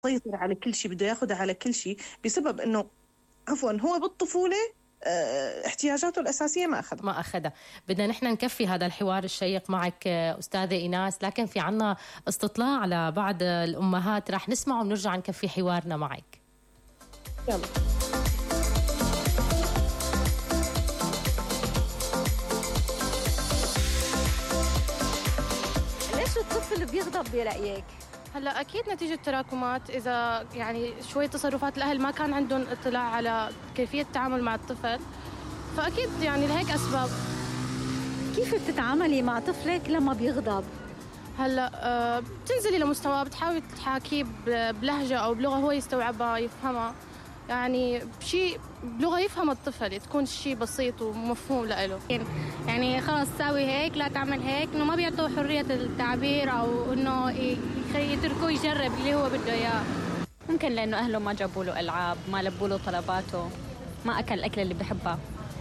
يسيطر على كل شيء، بده ياخذ على كل شيء، بسبب انه عفوا هو بالطفولة احتياجاته الأساسية ما أخذها. بدنا نحن نكفي هذا الحوار الشيق معك أستاذة إيناس، لكن في عنا استطلاع على بعض الأمهات رح نسمعه ونرجع نكفي حوارنا معك. يلا. ليش الطفل بيغضب برأيك؟ هلا اكيد نتيجه تراكمات، اذا يعني شويه تصرفات الاهل ما كان عندهم اطلاع على كيفيه التعامل مع الطفل، فاكيد يعني لهيك اسباب. كيف بتتعاملي مع طفلك لما بيغضب؟ هلا بتنزلي لمستواه، بتحاولي تحاكيه بلهجه او بلغه هو يستوعبها يفهمها، يعني شيء بلغه يفهم الطفل، تكون شيء بسيط ومفهوم له. يعني خلص ساوي هيك، لا تعمل هيك، انه ما بيعطوه حريه التعبير او انه يتركوه يجرب اللي هو بده اياه. ممكن لانه اهله ما جابوا له العاب، ما لبوا له طلباته، ما اكل الاكل اللي بحبها.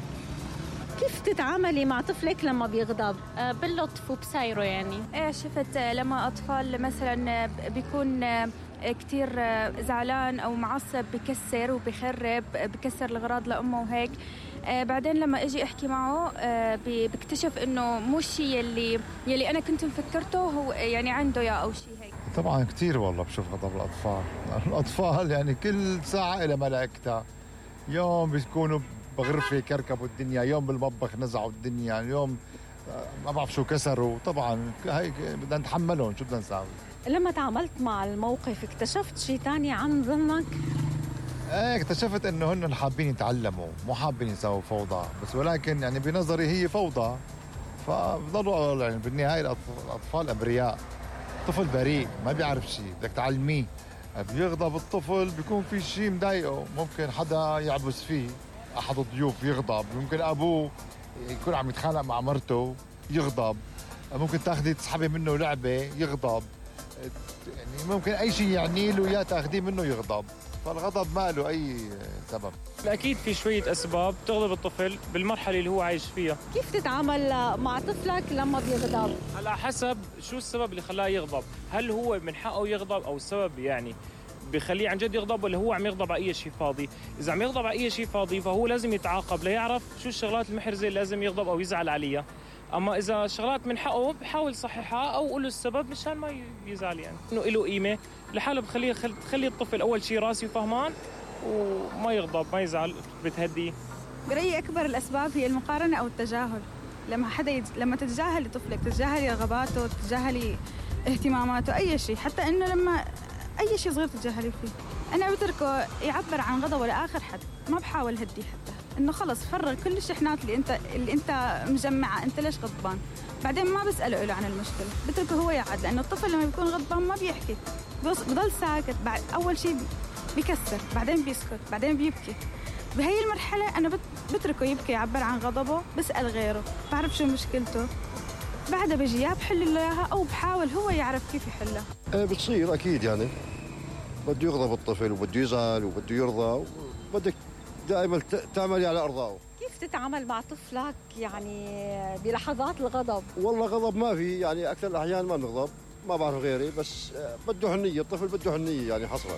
كيف تتعاملي مع طفلك لما بيغضب؟ باللطف وبسايره يعني. شفت لما اطفال مثلا بيكون كتير زعلان او معصب بكسر وبخرب، بكسر الاغراض لامه وهيك، بعدين لما اجي احكي معه بكتشف انه مو الشيء يلي انا كنت مفكرته هو يعني عنده يا او شيء هيك. طبعا كتير والله بشوف غضب الاطفال يعني كل ساعه إلى ملائكتها. يوم بيكونوا بغرفه كركبوا الدنيا، يوم بالمطبخ نزعوا الدنيا، يوم ما بعرف شو كسروا. طبعا هيك بدنا نتحملهم، شو بدنا نساوي. لما تعاملت مع الموقف اكتشفت شيء تاني عن ظنك؟ اكتشفت انه هن حابين يتعلموا، مو حابين يسووا فوضى بس، ولكن يعني بنظري هي فوضى. فبضلوا يعني بالنهايه الاطفال ابرياء، طفل بريء ما بيعرف شيء، بدك تعلميه. بيغضب الطفل بيكون في شيء مضايقه، ممكن حدا يعبس فيه، احد الضيوف يغضب، ممكن ابوه يكون عم يتخانق مع مرته يغضب، ممكن تاخذي تسحبي منه لعبه يغضب، يعني ممكن اي شيء يعني له اياه تاخذيه منه يغضب. فالغضب ما له اي سبب. اكيد في شويه اسباب تغضب الطفل بالمرحله اللي هو عايش فيها. كيف تتعامل مع طفلك لما بيغضب؟ على حسب شو السبب اللي خلاه يغضب، هل هو من حقه يغضب او السبب يعني بخليه عن جد يغضب، ولا هو عم يغضب على اي شيء فاضي. اذا عم يغضب على اي شيء فاضي فهو لازم يتعاقب ليعرف شو الشغلات المحرزه اللي لازم يغضب او يزعل عليها. اما اذا شغلات من حقه بحاول يصححها او قول له السبب مشان ما يزعل، يعني انه له قيمه لحاله، تخلي الطفل اول شيء راسي وفهمان وما يغضب ما يزعل، بتهديه. برأيي اكبر الاسباب هي المقارنه او التجاهل. لما تتجاهلي طفلك، تتجاهلي رغباته، تتجاهلي اهتماماته، اي شيء، حتى انه لما اي شيء صغير تتجاهلي فيه، انا بتركه يعبر عن غضبه لاخر حد، ما بحاول هديه، حتى انه خلص فرغ كل الشحنات اللي انت مجمعه، انت ليش غضبان؟ بعدين ما بساله له عن المشكله، بتركه هو يعد، لانه الطفل لما بيكون غضبان ما بيحكي، بضل ساكت. بعد اول شيء بيكسر، بعدين بيسكت، بعدين بيبكي. بهي المرحله انا بتركه يبكي، يعبر عن غضبه، بسال غيره، بعرف شو مشكلته، بعدها بيجي يا بحل له اياها او بحاول هو يعرف كيف يحلها. بتصير اكيد، يعني بده يغضب الطفل وبده يزعل وبده يرضى، بدك دائما تعملي على ارضائه. كيف تتعامل مع طفلك يعني بلحظات الغضب؟ والله غضب ما في، يعني اكثر الاحيان ما بنغضب، ما بعرف غيري، بس بده حنيه، الطفل بده حنيه يعني حصرا.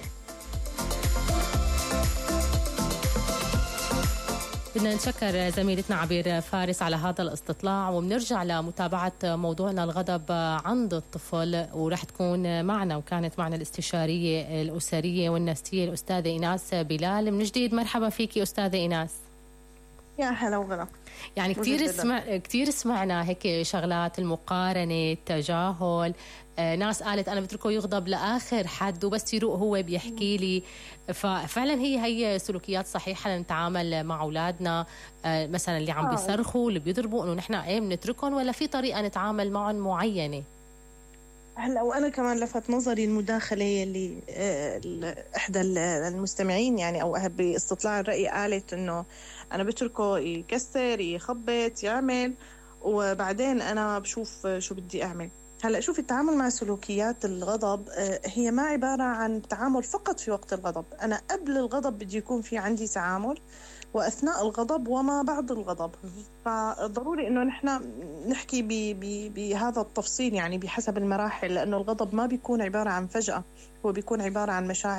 بدنا نشكر زميلتنا عبير فارس على هذا الاستطلاع، وبنرجع لمتابعة موضوعنا الغضب عند الطفل، ورح تكون معنا وكانت معنا الاستشارية الأسرية والنفسية الأستاذة إيناس بلال. من جديد مرحبا فيكي أستاذة إيناس. يا هلا وغلا. يعني كثير سمعنا هيك شغلات، المقارنة، التجاهل، ناس قالت أنا بتركه يغضب لآخر حد وبس يروق هو بيحكي لي. ففعلا هي سلوكيات صحيحة لنتعامل مع أولادنا، مثلا اللي عم بيصرخوا، اللي بيضربوا، إنه نحن بنتركهم، ولا في طريقة نتعامل معهم معينة؟ هلا وانا كمان لفت نظري المداخله اللي احدى المستمعين يعني او باستطلاع الراي قالت انه انا بتركه يكسر، يخبط، يعمل، وبعدين انا بشوف شو بدي اعمل. هلا شوف، التعامل مع سلوكيات الغضب هي ما عباره عن تعامل فقط في وقت الغضب. انا قبل الغضب بدي يكون في عندي تعامل، وأثناء الغضب وما بعد الغضب. فضروري إنه نحن نحكي بهذا التفصيل، يعني بحسب المراحل، لأنه الغضب ما بيكون عبارة عن فجأة، هو بيكون عبارة عن مشاعر